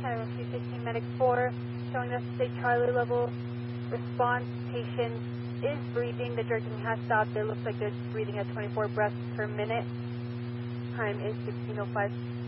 China 315 Medic 4, showing us the Charlie level response. Patient is breathing. The jerking has stopped. It looks like they're breathing at 24 breaths per minute. Time is 16:05.